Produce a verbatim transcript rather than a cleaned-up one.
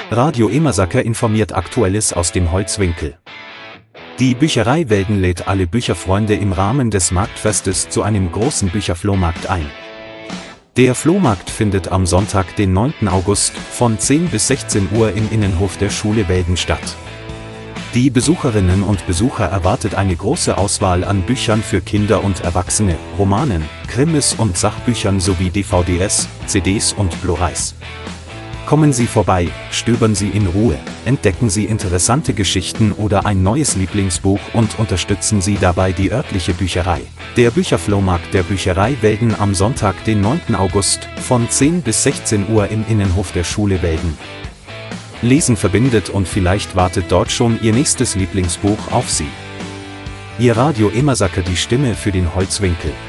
Radio Emersaker informiert Aktuelles aus dem Holzwinkel. Die Bücherei Welden lädt alle Bücherfreunde im Rahmen des Marktfestes zu einem großen Bücherflohmarkt ein. Der Flohmarkt findet am Sonntag, den neunten August, von zehn bis sechzehn Uhr im Innenhof der Schule Welden statt. Die Besucherinnen und Besucher erwartet eine große Auswahl an Büchern für Kinder und Erwachsene, Romanen, Krimis und Sachbüchern sowie D V Ds, C Ds und Blu-rays. Kommen Sie vorbei, stöbern Sie in Ruhe, entdecken Sie interessante Geschichten oder ein neues Lieblingsbuch und unterstützen Sie dabei die örtliche Bücherei. Der Bücherflohmarkt der Bücherei Welden am Sonntag, den neunten August, von zehn bis sechzehn Uhr im Innenhof der Schule Welden. Lesen verbindet und vielleicht wartet dort schon Ihr nächstes Lieblingsbuch auf Sie. Ihr Radio Emersaker, die Stimme für den Holzwinkel.